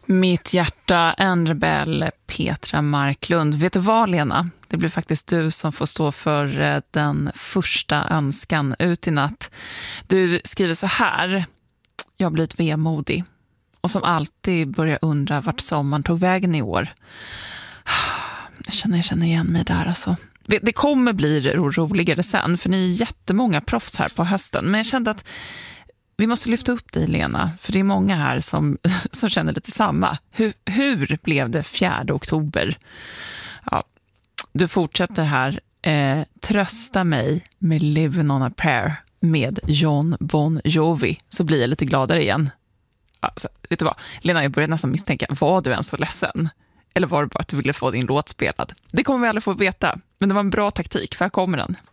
Mitt hjärta, en rebell, Petra Marklund. Vet du vad, Lena? Det blir faktiskt du som får stå för den första önskan ut i natt. Du skriver så här: jag har blivit vemodig och som alltid börjar undra vart sommaren tog vägen i år. Jag känner igen mig där alltså. Det kommer bli roligare sen, för ni är jättemånga proffs här på hösten. Men jag kände att vi måste lyfta upp dig, Lena, för det är många här som känner lite samma. Hur blev det 4 oktober? Ja, du fortsätter här. Trösta mig med Living on a Prayer med Jon Bon Jovi, så blir jag lite gladare igen. Alltså, vet du vad? Lena, jag började nästan misstänka, var du än så ledsen? Eller var det bara att du ville få din låt spelad? Det kommer vi aldrig få veta, men det var en bra taktik, för här kommer den.